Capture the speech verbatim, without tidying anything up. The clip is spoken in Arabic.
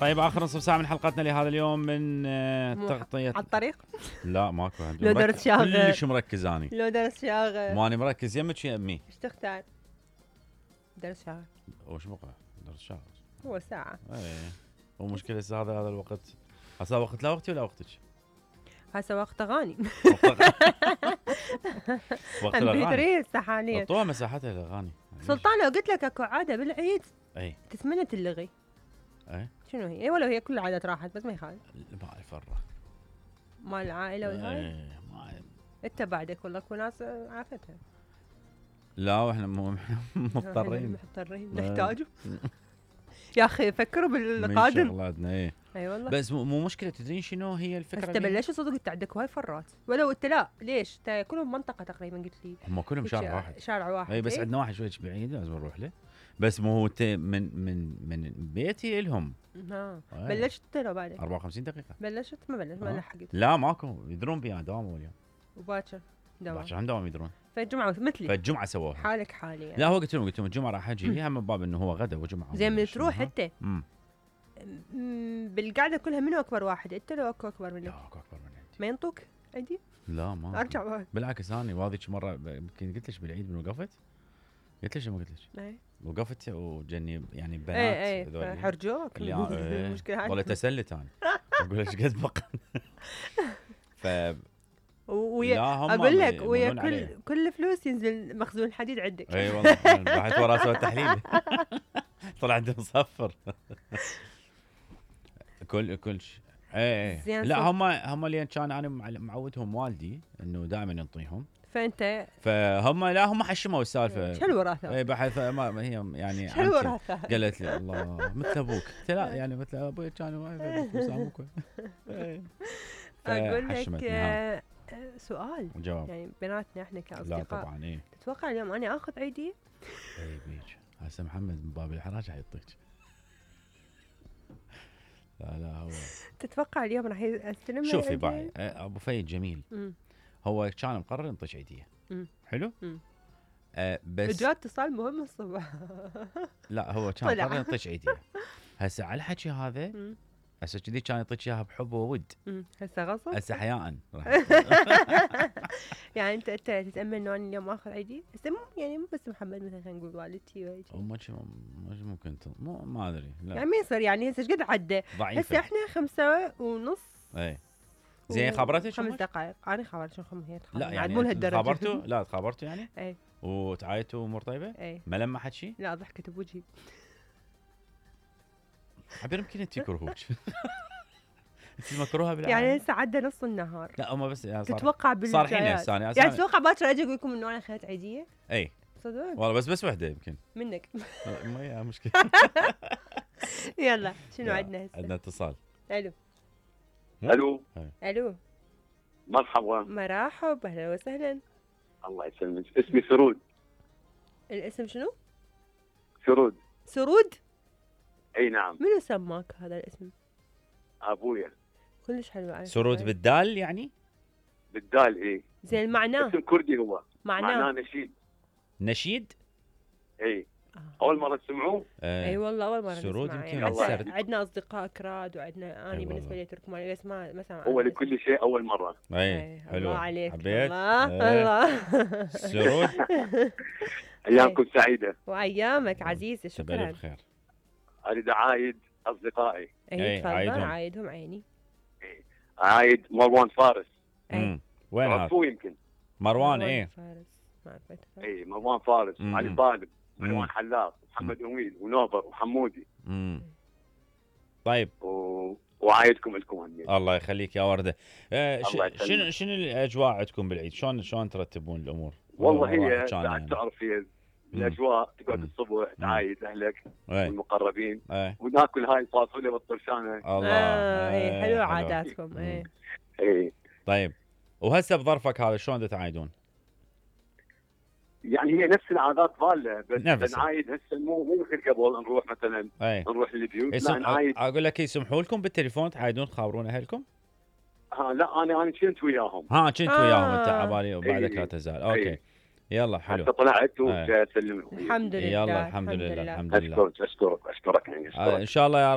طيب اخر نصف ساعه من حلقتنا لهذا اليوم من آه، مو تغطيه. على الطريق لا ماكو. لو درت شاغ كلش مركز اني. لو درس شاغ ماني مركز يمك يا امي. ايش تختار؟ درس شاغ وش بقى درس شاغ هو ساعة. ايه ومشكلة هذا هذا الوقت هسه وقت لا وقتي ولا وقتك؟ هسه وقت اغاني. وقت ام بي الاغاني ثلاثة هسه حاليا. حطوها مساحتها الاغاني. سلطان لو قلت لك اكو عادة بالعيد اي تتمنى تلغي اي شنو هي؟ اي ولو هي كل العادات راحت بس ما يخالف ما اعرف الره. مال العائلة والهاي. ايه ما أعرف. انت بعدك والله اكو ناس عافتها. لا واحنا مو مضطرين مضطرين لا. نحتاجه. يا اخي فكروا من بالقادم. شغلاتنا ايه. اي والله. بس مو مو مشكلة تدرين شنو هي الفكرة؟ بس تبلش صدق انت عندك هواي فرات ولو انت لا ليش؟ انت كلهم منطقة تقريبا قلت لي. هم كلهم شارع واحد. شارع واحد. اي بس عندنا واحد شوي بعيد لازم نروح له. بس مو هو ت- من من من بيتي لهم ها أي. بلشت انت لو بعدك؟ أربعة وخمسين دقيقة. بلشت ما بلشت ما آه. لحقت. لا ماكو يدرون بي انا دوام اليوم. وباكر دوام. باكر عندهم دوام يدرون. فالجمعة مثلي. فالجمعة سووها. حالك حالي يعني. لا هو قلت لهم قلت لهم الجمعة راح اجي هم من باب انه هو غدا وجمعة. زين من ومدري تروح شنو. انت امم م- بالقعدة كلها منو اكبر واحد؟ انت لو اكو اكبر منك؟ لا اكو اكبر من عندي. ما ينطوك عندي؟ لا ما ارجع بعد. بالعكس اني واذيك مرة ب- يمكن قلت لك بالعيد من وقفت. قلت لك ما قلت لك اي وقفت وجني يعني بنات اي هذول اي حرجوك. اللي آه، إيه. المشكلة والله تسلت انا اقول ايش قد بقى. ف ويا لا هم اقول لك يمنون ويا كل عليه. كل فلوس ينزل مخزون حديد عندك. اي والله راحت ورا سوى تحليل. طلع عندي مصفر. كل كل شيء. اي زين اي لا صوت. هم هم اللي كان انا مع- معودهم والدي انه دائما ينطيهم. فانت فهم لا هم حشموا السالفه. شو الوراثة؟ اي بحث ما ما هي يعني شو عمتي الوراثة؟ قالت لي الله مثل ابوك. قلت لا يعني مثل ابوي كانوا يساموك. اقول لك آه، آه، سؤال جواب. يعني بيناتنا احنا لا كاصدقاء طبعا اي تتوقع اليوم انا اخذ عيدي؟ اي بيج هسه محمد من باب الحراج حيعطيك. لا لا هو تتوقع اليوم راح استلم شوفي عيدي؟ باي ابو فايد جميل. مم. هو كان مقرر ينطيك عيديه. مم. حلو. مم. آه بس جاء اتصال مهم الصبح. لا هو كان طلع. مقرر ينطيك عيديه. هسه على الحكي هذا مم. هسه كذي كان يعطيك اياها بحب وود. مم. هسه غصب؟ هسه حياء راح يعني انت انت تتامل انه انا اليوم اخذ عيدي؟ هسه مو يعني مو بس محمد مثلا خلينا نقول والدتي وهيك. هم شو مش ممكن ت- مو ما ادري لا يعني ما يصير يعني هسه ايش قد عدى؟ هسه ضعيفه. احنا خمسة ونص. اي زين خبرتك خمس أمك؟ دقائق انا خبرت شو خم هي لا عاد يعني مو لهالدرجه. خبرتوا لا تخابرتوا يعني اي وتعايتوا امور طيبه اي ما لمحت شيء. لا ضحكت بوجهي. عبير يمكن انت يكرهوك. انت مكروهه بالعالم. يعني هسه عدى نص النهار. لا هم بس يعني صار تتوقع صارحين بالجايات هسه انا يعني تتوقع باكر اجي اقول لكم انه انا اخذت عيديه؟ اي صدق والله بس بس وحده يمكن. منك. ما هي مشكله. يلا شنو لا، عندنا هسه؟ عندنا اتصال. الو الو الو مرحبا. مرحب اهلا وسهلا. الله يسلمك. اسمي سرود. الاسم شنو؟ سرود. سرود؟ اي نعم منو سماك هذا الاسم؟ ابويا. كلش حلو على سرود فكرة. بالدال يعني بالدال. اي زين معناه اسم كردي هو. معناه معناه نشيد. نشيد. اي آه. اول مره تسمعوه. آه. اي والله اول مره سرود نسمع يمكن يعني والله. حتى عندنا اصدقاء كراد وعندنا أي اني بالنسبه والله. لي تركماني بس ما ما سمع هو عنه. لكل شيء اول مره. اي حلو الله عليك حبيت الله إيه. الله. سرود ايامكم سعيده. وايامك عزيزه تبقى شكرا. بخير. اريد اعايد اصدقائي. اي إي، تفضل عايدهم. عايدهم عيني. اعايد مروان فارس. أي. امم وين هذا تعرفوه يمكن. مروان ايه فارس ما عرفت. اي مروان فارس مم. وعلي طالب مم. ومروان حلاق ومحمد اميد ونوبر وحمودي امم طيب و... وعايدكم لكم هني. الله يخليك يا ورده. آه ش- الله يسلمك. شنو شنو الاجواء عندكم بالعيد؟ شلون شلون ترتبون الامور؟ والله والله هي واحد كان بعد يعني. تعرف هي الاجواء تقعد مم. الصبح تعايد اهلك ايه والمقربين ايه وناكل هاي الفاصوليا والطرشانه. الله اه اي إيه، حلو عاداتكم اي. اي طيب وهسه بظرفك هذا شلون تعايدون؟ يعني هي نفس العادات ضاله بس نفسها. نعايد هسه مو مو مثل قبل نروح مثلا اي نروح للبيوت لا يسم... نعايد. اقول لك يسمحوا لكم بالتليفون تعايدون تخابرون اهلكم؟ ها لا انا انا كنت وياهم. ها كنت آه. وياهم انت عبالي وبعدك إيه. لا تزال. اوكي إيه. يلا حلو. حتى طلعت إيه. وجاي اسلم. الحمد لله يلا الحمد لله الحمد لله. اشكرك اشكرك اشكرك يعني آه اشكرك ان شاء الله يا